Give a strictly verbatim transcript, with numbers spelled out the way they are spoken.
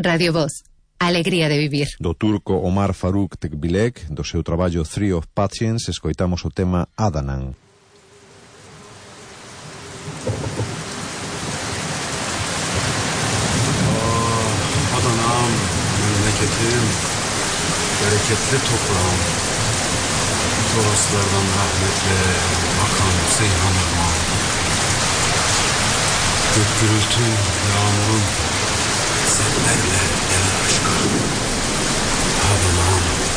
Radio Voz. Alegría de vivir. Do turco Omar Faruk Tekbilek, do seu traballo Three of Patience, escoitamos o tema Adanan. Ah, Adana'm, memleketim, bereketli toprağım, Toroslardan rahmetle akan Seyhan Irmağı. Gök gürültün, yağmurun, senlerle gelen aşka. Adana'm.